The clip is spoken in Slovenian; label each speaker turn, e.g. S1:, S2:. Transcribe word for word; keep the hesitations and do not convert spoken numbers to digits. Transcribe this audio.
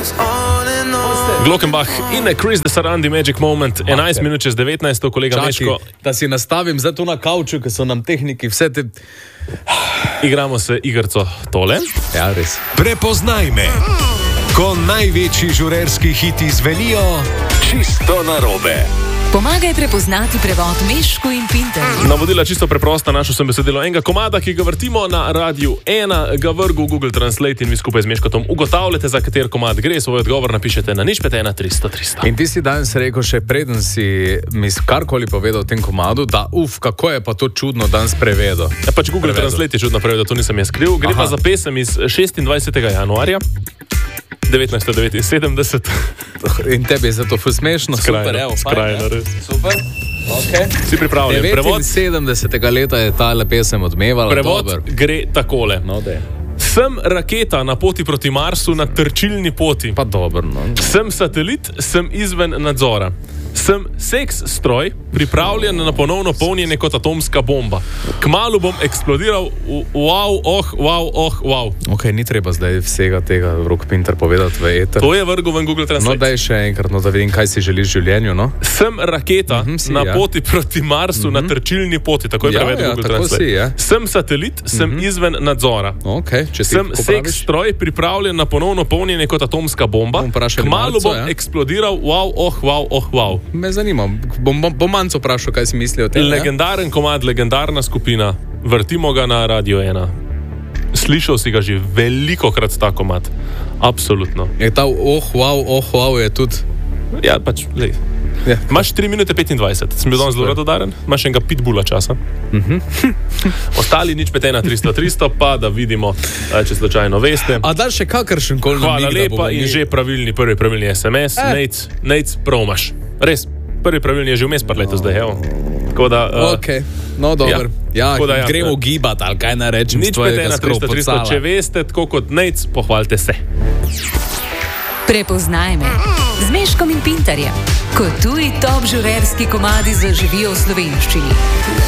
S1: Glockenbach in a Chris de Sarandi Magic Moment, enajst minut čez devetnajst, kolega
S2: Čaki,
S1: Meško.
S2: da si nastavim za to na kavču, ker so nam tehniki vse te...
S1: Igramo se igrco tole.
S2: Ja, res.
S3: Prepoznaj me. Ko največji žurerski hiti zvenijo čisto narobe.
S4: Pomagaj prepoznati prevod Meško in Pinter.
S1: Navodila čisto preprosta, našel sem besedilo enega komada, ki ga vrtimo na Radiu ena, ga vrgu v Google Translate in vi skupaj z Meškotom ugotavljate, za kater komad gre. Svoj odgovor napišete na nič pet ena tristo tristo.
S2: In ti si danes rekel še preden si mi karkoli povedal o tem komadu, da uf, kako je pa to čudno danes prevedel.
S1: Ja, pač Google
S2: Prevedel.
S1: Translate je čudno prevedel, to nisem jaz skril. Gre
S2: Aha.
S1: pa za pesem iz šestindvajsetega januarja devetnajststo devetinsedemdeset.
S2: In tebi je zato ful smešno.
S1: Skrajno,
S2: Super, evo,
S1: skrajno,
S2: fajn,
S1: res.
S2: Super. Okay.
S1: Si pripravljen? Prevod,
S2: devetinsedemdesetega leta je ta pesem odmevala.
S1: prevod
S2: Dober.
S1: gre takole.
S2: No, dej.
S1: Sem raketa na poti proti Marsu na trčilni poti.
S2: Pa dobro, no.
S1: Sem satelit, sem izven nadzora. Sem seks stroj, pripravljen na ponovno polnjenje kot atomska bomba. Kmalu bom eksplodiral, v- wow, oh, wow, oh, wow.
S2: Ok, ni treba zdaj vsega tega Rok Pinter povedati v eter.
S1: To je vrgel v Google
S2: No,
S1: Translate.
S2: daj še enkrat, no, da vidim, kaj si želiš v življenju, no.
S1: Sem raketa
S2: Mhm, si,
S1: na
S2: ja.
S1: poti proti Marsu na trčilni poti, tako je
S2: Ja,
S1: prevedel
S2: ja,
S1: Google
S2: tako
S1: Translate.
S2: si, ja.
S1: Sem satelit, sem izven nadzora.
S2: Ok, če si
S1: Sem
S2: tako
S1: seks
S2: praviš.
S1: stroj, pripravljen na ponovno polnjenje kot atomska bomba.
S2: Bomo vprašali
S1: Kmalu
S2: Marco,
S1: bom
S2: ja.
S1: eksplodiral, wow, oh, wow, oh, wow.
S2: Me zanima, bom, bom, bom manjco vprašal, kaj si misli o tem. ja?
S1: Legendaren komad, legendarna skupina, vrtimo ga na Radio ena. Slišal si ga že velikokrat ta komad. Absolutno.
S2: Je ta oh, wow, oh, wow je tudi...
S1: Ja, pač, lej.
S2: Ja.
S1: Imaš tri minute petindvajset, sem bil danes zelo radodaren, imaš enega pitbulla časa. Ostali nič pet ena tristo tristo, pa da vidimo, eh, če slučajno veste.
S2: A da še kakršen koli
S1: Hvala
S2: namig, da bomo
S1: lepa in
S2: mi-
S1: že pravilni, prvi pravilni es em es,
S2: Eh.
S1: Nec, Nec, prav imaš. Res, prvi pravilni je že vmes par leto zdaj, evo. Tako da, uh,
S2: Ok, no dobro. Ja,
S1: Tako da ja,
S2: gremo
S1: ja.
S2: gibati, ali kaj naj rečem.
S1: nič pet ena tristo tristo, če veste, tako kot Nec, pohvalite se.
S4: Prepoznaj me z Meškom in Pinterjem. Ko tuji top žurerski komadi zaživijo v slovenščini.